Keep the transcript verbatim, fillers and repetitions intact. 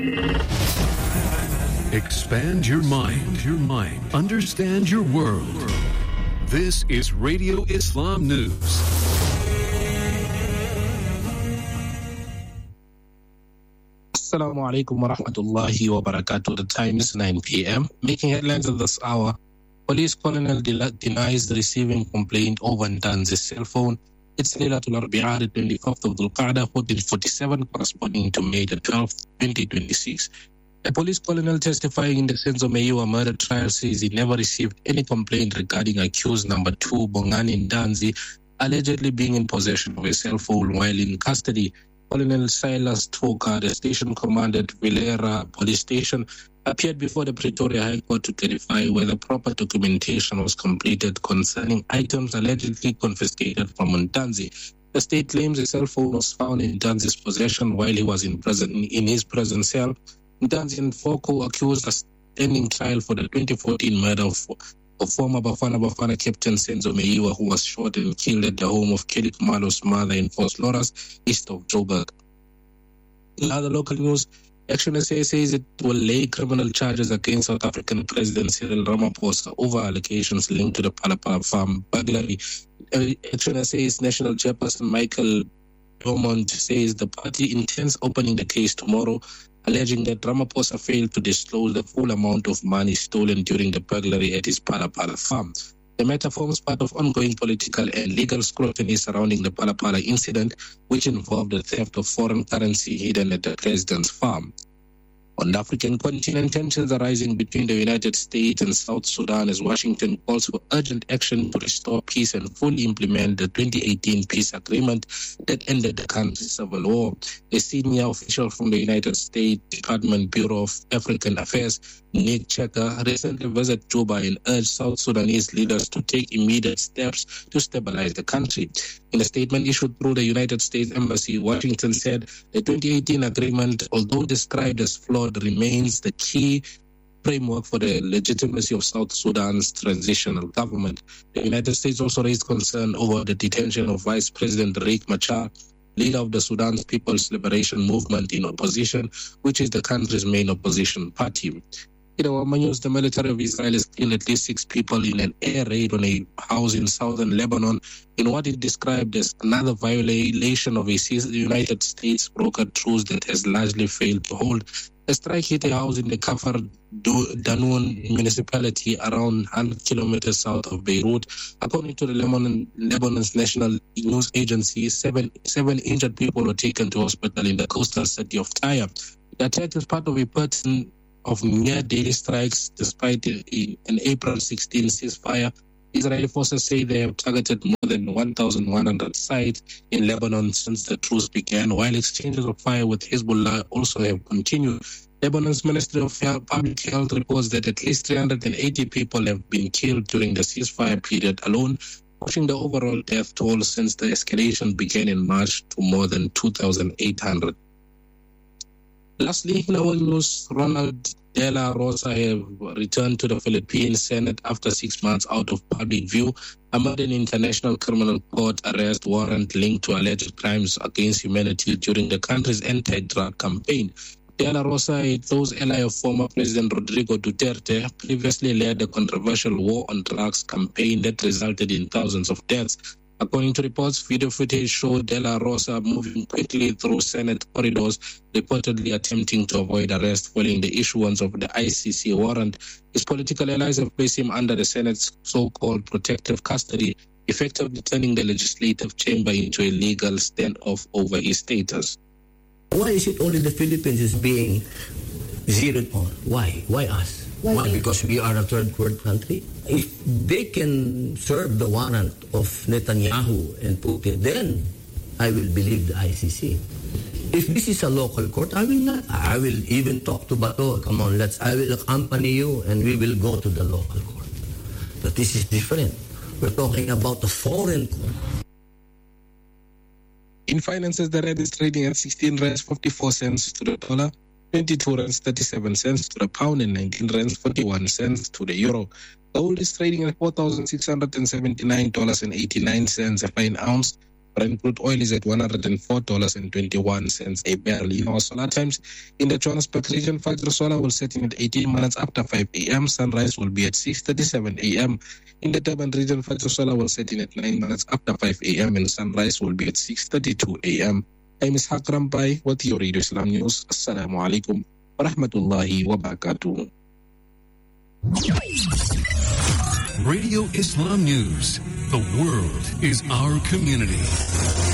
Expand your mind, your mind. Understand your world. This is Radio Islam News. Assalamu alaikum wa rahmatullahi wa barakatuh. The time is nine p.m. Making headlines at this hour. Police colonel de- denies receiving complaint over Ntanzi's cell phone. It's Laylatul Arbi'a, the twenty-fifth of Dhul Qa'dah, fourteen forty-seven, corresponding to May the twelfth, twenty twenty-six. A police colonel testifying in the Senzo Meyiwa murder trial says he never received any complaint regarding accused number two, Bongani Ntanzi, allegedly being in possession of a cell phone while in custody. Colonel Silas Toka, the station commander at Vilera Police Station, appeared before the Pretoria High Court to clarify whether proper documentation was completed concerning items allegedly confiscated from Ntanzi. The state claims a cell phone was found in Ntanzi's possession while he was in prison in his prison cell. Ntanzi and four co-accused are standing trial for the twenty fourteen murder of, of former Bafana Bafana captain Senzo Meyiwa, who was shot and killed at the home of Kelly Kumalo's mother in Fort Loras, east of Joburg. In other local news, Action S A says it will lay criminal charges against South African President Cyril Ramaphosa over allegations linked to the Palapala farm burglary. Action S A's national chairperson Michael Beaumont says the party intends opening the case tomorrow, alleging that Ramaphosa failed to disclose the full amount of money stolen during the burglary at his Palapala farm. The matter forms part of ongoing political and legal scrutiny surrounding the Palapala incident, which involved the theft of foreign currency hidden at the president's farm. On the African continent, tensions are rising between the United States and South Sudan as Washington calls for urgent action to restore peace and fully implement the twenty eighteen peace agreement that ended the country's civil war. A senior official from the United States Department Bureau of African Affairs, Nick Checker, recently visited Juba and urged South Sudanese leaders to take immediate steps to stabilize the country. In a statement issued through the United States Embassy, Washington said the twenty eighteen agreement, although described as flawed, remains the key framework for the legitimacy of South Sudan's transitional government. The United States also raised concern over the detention of Vice President Riek Machar, leader of the Sudan's People's Liberation Movement in opposition, which is the country's main opposition party. In our news, the military of Israel has killed at least six people in an air raid on a house in southern Lebanon in what it described as another violation of a United States brokered truce that has largely failed to hold. A strike hit a house in the Kafar Danun municipality around one hundred kilometers south of Beirut. According to the Lebanon, Lebanon's national news agency, seven, seven injured people were taken to hospital in the coastal city of Tyre. The attack is part of a pattern of near daily strikes despite an April sixteenth ceasefire. Israeli forces say they have targeted more than one thousand one hundred sites in Lebanon since the truce began, while exchanges of fire with Hezbollah also have continued. Lebanon's Ministry of Public Health reports that at least three hundred eighty people have been killed during the ceasefire period alone, pushing the overall death toll since the escalation began in March to more than two thousand eight hundred. Lastly, in our news, Ronald De La Rosa have returned to the Philippine Senate after six months out of public view amid an international criminal court arrest warrant linked to alleged crimes against humanity during the country's anti-drug campaign. De La Rosa, a close ally of former President Rodrigo Duterte, previously led the controversial war on drugs campaign that resulted in thousands of deaths. According to reports, video footage showed De La Rosa moving quickly through Senate corridors, reportedly attempting to avoid arrest following the issuance of the I C C warrant. His political allies have placed him under the Senate's so-called protective custody, effectively turning the legislative chamber into a legal standoff over his status. Why is it only the Philippines is being zeroed on? Why? Why us? Why? Why? Because we are a third world country? If they can serve the warrant of Netanyahu and Putin, then I will believe the I C C. If this is a local court, I will not. I will even talk to Bato. Come on, let's. I will accompany you, and we will go to the local court. But this is different. We're talking about a foreign court. In finances, the rand is trading at sixteen rands fifty-four cents to the dollar, twenty-two rands thirty-seven cents to the pound, and nineteen rands forty-one cents to the euro. Gold is trading at four thousand six hundred seventy-nine dollars and eighty-nine cents a fine ounce. Brent crude oil is at one hundred four dollars and twenty-one cents a barrel. In our solar times, in the Johannesburg region, Fajr Solar will set in at eighteen minutes after five a.m. Sunrise will be at six thirty-seven a.m. In the Durban region, Fajr Solar will set in at nine minutes after five a.m. and sunrise will be at six thirty-two a.m. I'm Ishaq Rampai with your Radio Islam News. Assalamu alaikum wa rahmatullahi wa barakatuh. Radio Islam News. The world is our community.